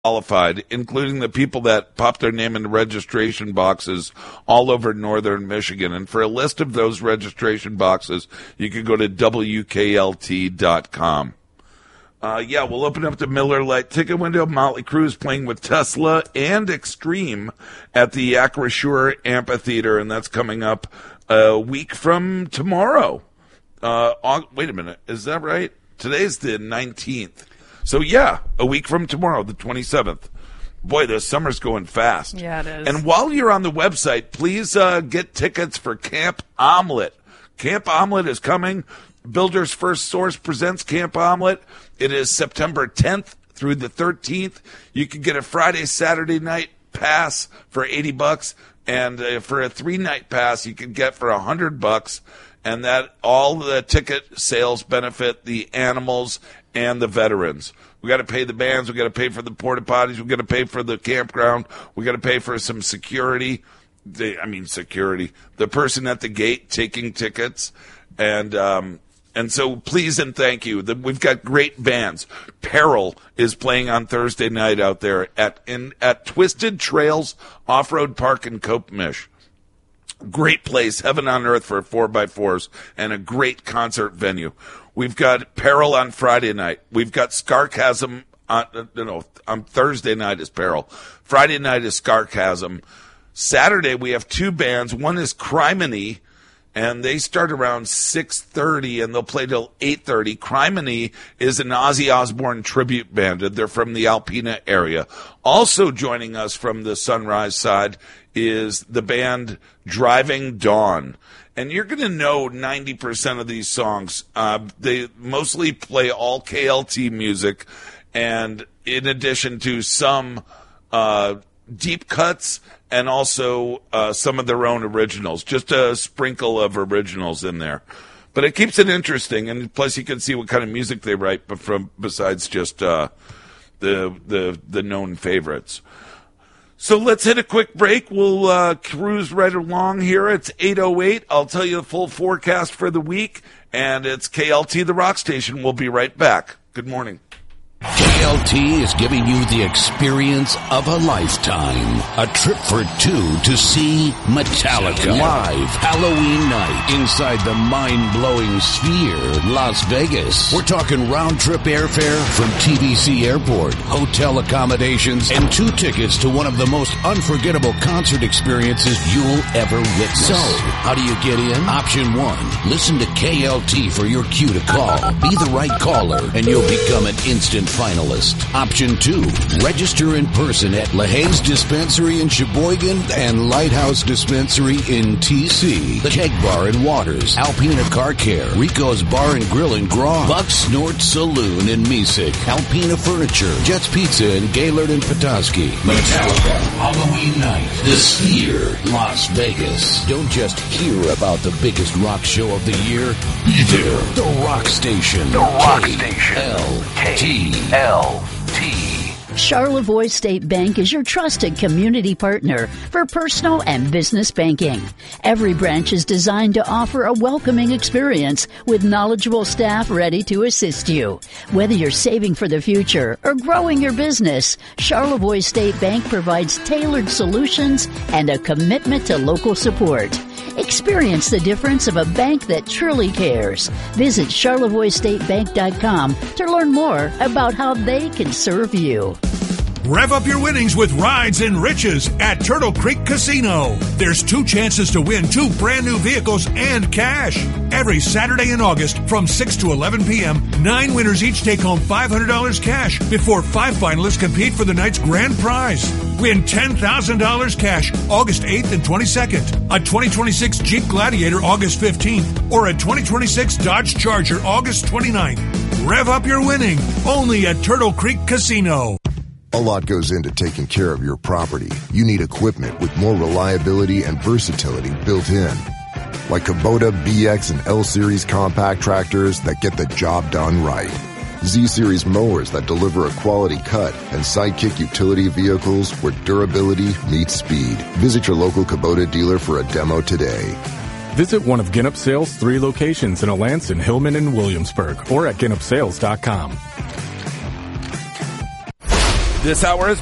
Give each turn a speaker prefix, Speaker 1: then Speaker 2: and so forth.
Speaker 1: qualified, including the people that popped their name in the registration boxes all over northern Michigan. And for a list of those registration boxes, you can go to WKLT.com. We'll open up the Miller Lite ticket window. Motley Crue is playing with Tesla and Extreme at the Acrisure Amphitheater, and that's coming up a week from tomorrow. Wait a minute. Is that right? Today's the 19th. So, a week from tomorrow, the 27th. Boy, the summer's going fast.
Speaker 2: Yeah, it is.
Speaker 1: And while you're on the website, please get tickets for Camp Omelet. Camp Omelet is coming. Builder's First Source presents Camp Omelet. It is September 10th through the 13th. You can get a Friday, Saturday night pass for $80, and for a 3-night pass, you can get for $100. And that all the ticket sales benefit the animals and the veterans. We got to pay the bands. We got to pay for the porta potties. We got to pay for the campground. We got to pay for some security. Security. The person at the gate taking tickets, and so please and thank you. We've got great bands. Peril is playing on Thursday night out there at Twisted Trails Off-Road Park in Kopemish. Great place, heaven on earth for 4x4s, and a great concert venue. We've got Peril on Friday night. We've got Scarchasm on Thursday night is Peril. Friday night is Scarchasm. Saturday we have 2 bands. One is Criminy, and they start around 6:30, and they'll play till 8:30. Criminy is an Ozzy Osbourne tribute band. They're from the Alpena area. Also joining us from the Sunrise side is the band Driving Dawn. And you're going to know 90% of these songs. They mostly play all KLT music, and in addition to some deep cuts and also some of their own originals, just a sprinkle of originals in there. But it keeps it interesting, and plus you can see what kind of music they write, but besides just the known favorites. So let's hit a quick break. We'll cruise right along here. It's 8:08. I'll tell you the full forecast for the week, and it's KLT, the rock station. We'll be right back. Good morning.
Speaker 3: KLT is giving you the experience of a lifetime. A trip for 2 to see Metallica live Halloween night inside the mind-blowing Sphere, Las Vegas. We're talking round-trip airfare from TBC Airport, hotel accommodations, and 2 tickets to one of the most unforgettable concert experiences you'll ever witness. So, how do you get in? Option 1, listen to KLT for your cue to call. Be the right caller, and you'll become an instant finalist. Option 2, register in person at LaHaye's Dispensary in Sheboygan and Lighthouse Dispensary in TC, the Keg Bar in Waters, Alpena Car Care, Rico's Bar and Grill in Grom, Buck Snort Saloon in Mesick, Alpena Furniture, Jets Pizza in Gaylord and Petoskey. Metallica, Halloween night, the Sphere, Las Vegas. Don't just hear about the biggest rock show of the year. Be there. The Rock Station. The Rock Station. KLT.
Speaker 4: Charlevoix State Bank is your trusted community partner for personal and business banking. Every branch is designed to offer a welcoming experience with knowledgeable staff ready to assist you. Whether you're saving for the future or growing your business, Charlevoix State Bank provides tailored solutions and a commitment to local support. Experience the difference of a bank that truly cares. Visit CharlevoixStateBank.com to learn more about how they can serve you.
Speaker 5: Rev up your winnings with Rides and Riches at Turtle Creek Casino. There's 2 chances to win 2 brand new vehicles and cash. Every Saturday in August from 6 to 11 p.m., 9 winners each take home $500 cash before 5 finalists compete for the night's grand prize. Win $10,000 cash August 8th and 22nd, a 2026 Jeep Gladiator August 15th, or a 2026 Dodge Charger August 29th. Rev up your winning only at Turtle Creek Casino.
Speaker 6: A lot goes into taking care of your property. You need equipment with more reliability and versatility built in. Like Kubota BX and L-Series compact tractors that get the job done right. Z-Series mowers that deliver a quality cut, and Sidekick utility vehicles where durability meets speed. Visit your local Kubota dealer for a demo today.
Speaker 7: Visit one of Ginup Sales' 3 locations in Alanson, Hillman, and Williamsburg, or at GinupSales.com.
Speaker 2: This hour is